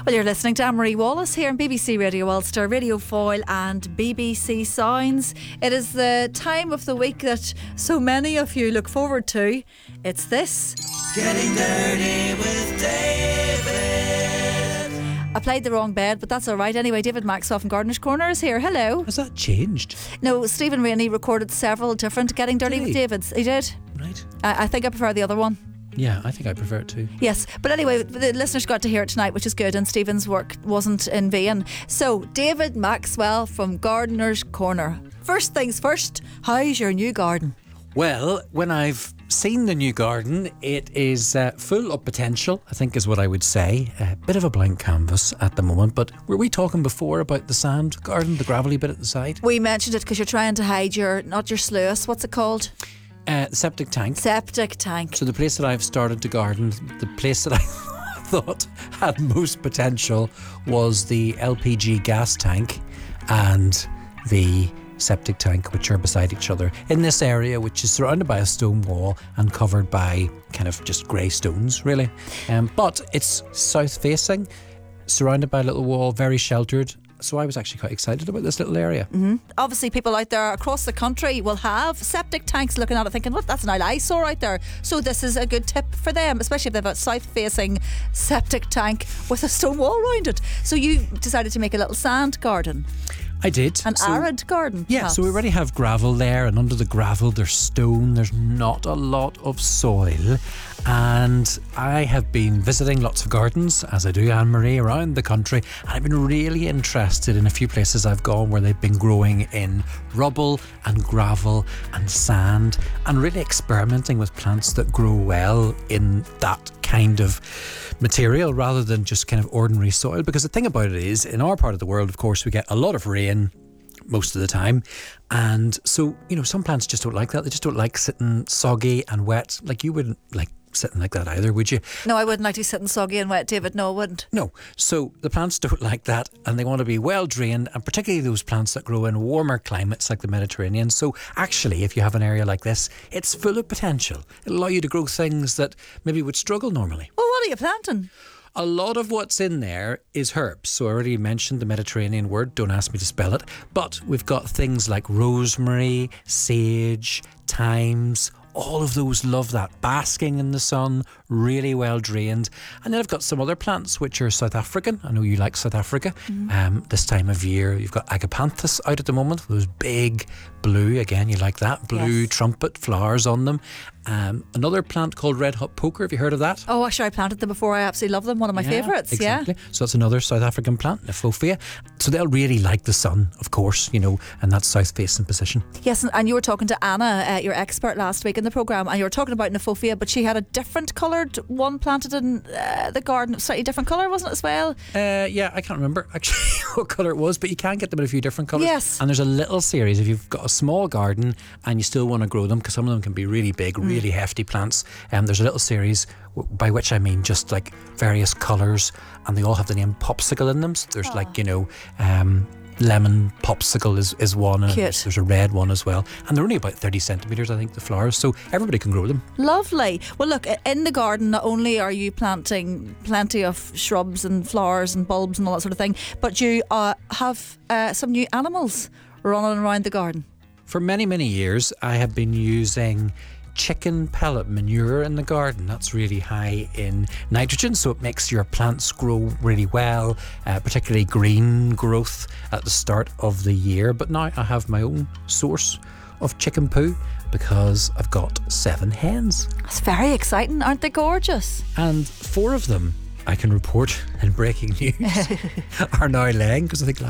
Well, you're listening to Anne-Marie Wallace here on BBC Radio Ulster, Radio Foyle and BBC Sounds. It is the time of the week that so many of you look forward to. It's this. Getting Dirty with David. I played the wrong bed, but that's all right. Anyway, David Maxwell from Gardener's Corner is here. Hello. Has that changed? No, Stephen Rainey recorded several different Getting Dirty with Davids. He did. Right. I think I prefer the other one. Yeah, I think I prefer it too. Yes, but anyway, the listeners got to hear it tonight, which is good, and Stephen's work wasn't in vain. So, David Maxwell from Gardener's Corner. First things first, how's your new garden? Well, when I've seen the new garden, it is full of potential, I think is what I would say. A bit of a blank canvas at the moment, but were we talking before about the sand garden, the gravelly bit at the side? We mentioned it because you're trying to hide not your sluice, what's it called? The septic tank. Septic tank. So the place that I've started to garden, the place that I thought had most potential was the LPG gas tank and the septic tank, which are beside each other in this area, which is surrounded by a stone wall and covered by kind of just grey stones, really. But it's south facing, surrounded by a little wall, very sheltered. So I was actually quite excited about this little area. Mm-hmm. Obviously, people out there across the country will have septic tanks looking at it thinking, well, that's an eyesore out there. So this is a good tip for them, especially if they've a south-facing septic tank with a stone wall around it. So you decided to make a little sand garden. I did. An arid garden. Yeah, perhaps. so we already have gravel there, and under the gravel there's stone, there's not a lot of soil. And I have been visiting lots of gardens, as I do, Anne-Marie, around the country, and I've been really interested in a few places I've gone where they've been growing in rubble and gravel and sand, and really experimenting with plants that grow well in that kind of material rather than just kind of ordinary soil. Because the thing about it is, in our part of the world, of course, we get a lot of rain most of the time, and so, you know, some plants just don't like that. They just don't like sitting soggy and wet. Like, you wouldn't like sitting like that either, would you? No, I wouldn't like to be sitting soggy and wet, David. No, I wouldn't. No. So the plants don't like that, and they want to be well drained, and particularly those plants that grow in warmer climates like the Mediterranean. So actually, if you have an area like this, it's full of potential. It'll allow you to grow things that maybe would struggle normally. Well, what are you planting? A lot of what's in there is herbs. So I already mentioned the Mediterranean word, don't ask me to spell it. But we've got things like rosemary, sage, thymes. All of those love that, basking in the sun, really well drained. And then I've got some other plants which are South African. I know you like South Africa. This time of year, you've got agapanthus out at the moment, those big blue, again, you like that, blue trumpet flowers on them. Another plant called red hot poker, have you heard of that? Oh, actually, I planted them before. I absolutely love them. One of my favourites. Exactly. So that's another South African plant, Nephofia. So they'll really like the sun, of course, you know, and that south-facing position. Yes, and you were talking to Anna, your expert, last week in the programme, and you were talking about Nephofia, but she had a different coloured one planted in the garden, slightly different colour, wasn't it, as well? Yeah, I can't remember actually what colour it was, but you can get them in a few different colours. Yes. And there's a little series, if you've got a small garden and you still want to grow them, because some of them can be really big, really hefty plants, there's a little series, by which I mean just like various colours, and they all have the name Popsicle in them. So there's like, you know, lemon popsicle is one, and there's a red one as well, and they're only about 30 centimetres, I think, the flowers, so everybody can grow them. Lovely. Well, look, in the garden, not only are you planting plenty of shrubs and flowers and bulbs and all that sort of thing, but you have some new animals running around the garden. For many, many years, I have been using chicken pellet manure in the garden. That's really high in nitrogen, so it makes your plants grow really well, particularly green growth at the start of the year. But now I have my own source of chicken poo because I've got 7 hens. That's very exciting. Aren't they gorgeous? And 4 of them, I can report in breaking news, are now laying, because I think